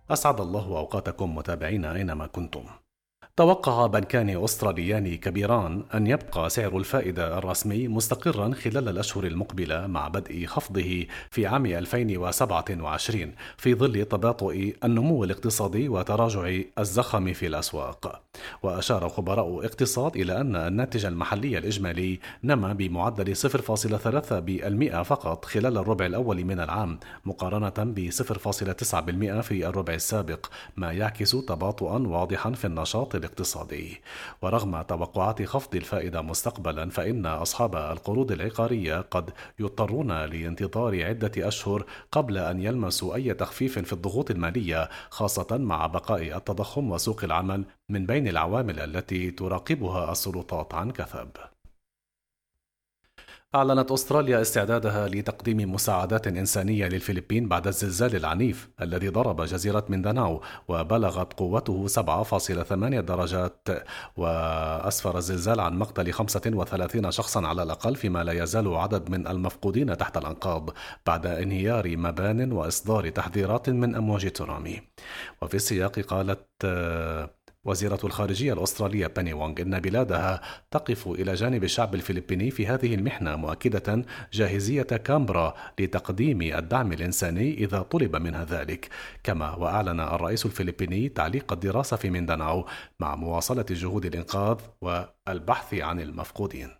أسعد الله أوقاتكم متابعينا أينما كنتم. توقع بنكان أستراليان كبيران أن يبقى سعر الفائدة الرسمي مستقرا خلال الأشهر المقبلة مع بدء خفضه في عام 2027 في ظل تباطؤ النمو الاقتصادي وتراجع الزخم في الأسواق. وأشار خبراء اقتصاد إلى أن الناتج المحلي الإجمالي نما بمعدل 0.3% فقط خلال الربع الأول من العام مقارنة ب 0.9% في الربع السابق، ما يعكس تباطؤا واضحا في النشاط الاقتصادي. ورغم توقعات خفض الفائدة مستقبلا، فإن أصحاب القروض العقارية قد يضطرون لانتظار عدة أشهر قبل أن يلمسوا أي تخفيف في الضغوط المالية، خاصة مع بقاء التضخم وسوق العمل من بين العوامل التي تراقبها السلطات عن كثب. أعلنت أستراليا استعدادها لتقديم مساعدات إنسانية للفلبين بعد الزلزال العنيف الذي ضرب جزيرة مينداناو وبلغت قوته 7.8 درجات، وأسفر الزلزال عن مقتل 35 شخصا على الأقل، فيما لا يزال عدد من المفقودين تحت الأنقاض بعد انهيار مبان وإصدار تحذيرات من أمواج تسونامي. وفي السياق قالت وزيرة الخارجية الأسترالية بيني وونغ إن بلادها تقف إلى جانب الشعب الفلبيني في هذه المحنة، مؤكدة جاهزية كامبرا لتقديم الدعم الإنساني إذا طلب منها ذلك. كما وأعلن الرئيس الفلبيني تعليق الدراسة في مينداناو مع مواصلة جهود الإنقاذ والبحث عن المفقودين.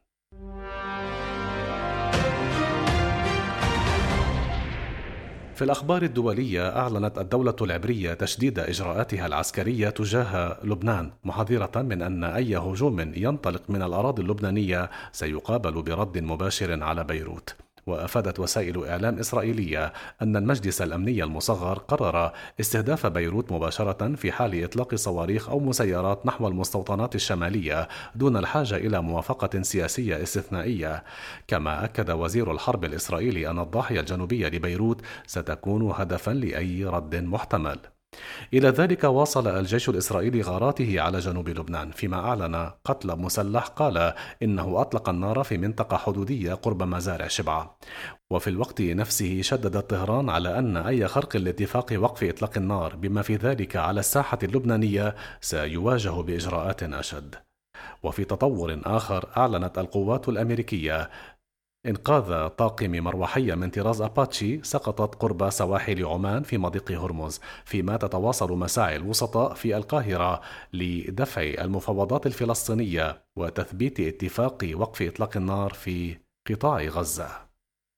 في الأخبار الدولية، أعلنت الدولة العبرية تشديد إجراءاتها العسكرية تجاه لبنان، محذرة من أن أي هجوم ينطلق من الأراضي اللبنانية سيقابل برد مباشر على بيروت. وأفادت وسائل إعلام إسرائيلية أن المجلس الأمني المصغر قرر استهداف بيروت مباشرة في حال إطلاق صواريخ أو مسيرات نحو المستوطنات الشمالية دون الحاجة إلى موافقة سياسية استثنائية. كما أكد وزير الحرب الإسرائيلي أن الضاحية الجنوبية لبيروت ستكون هدفا لأي رد محتمل. إلى ذلك، واصل الجيش الإسرائيلي غاراته على جنوب لبنان، فيما أعلن قتل مسلح قال إنه أطلق النار في منطقة حدودية قرب مزارع شبعة. وفي الوقت نفسه شددت طهران على أن أي خرق لاتفاق وقف إطلاق النار بما في ذلك على الساحة اللبنانية سيواجه بإجراءات أشد. وفي تطور آخر، أعلنت القوات الأمريكية إنقاذ طاقم مروحية من طراز أباتشي سقطت قرب سواحل عمان في مضيق هرمز، فيما تتواصل مساعي الوسطاء في القاهرة لدفع المفاوضات الفلسطينية وتثبيت اتفاق وقف إطلاق النار في قطاع غزة.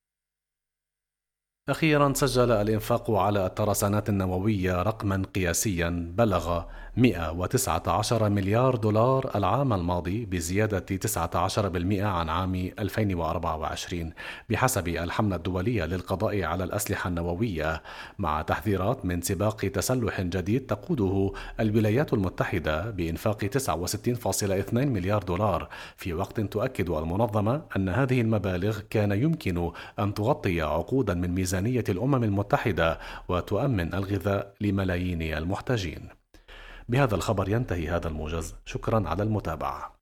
أخيرا، سجل الإنفاق على الترسانات النووية رقما قياسيا بلغ 119 مليار دولار العام الماضي، بزيادة 19% عن عام 2024 بحسب الحملة الدولية للقضاء على الأسلحة النووية، مع تحذيرات من سباق تسلح جديد تقوده الولايات المتحدة بإنفاق 69.2 مليار دولار، في وقت تؤكد المنظمة أن هذه المبالغ كان يمكن أن تغطي عقودا من ميزانية الأمم المتحدة وتؤمن الغذاء لملايين المحتاجين. بهذا الخبر ينتهي هذا الموجز، شكرا على المتابعة.